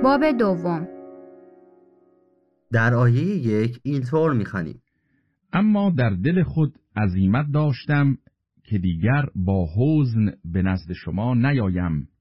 باب دوم. در آیه 1 اینطور می‌خوانیم: اما در دل خود عزیمت داشتم که دیگر با حزن به نزد شما نیایم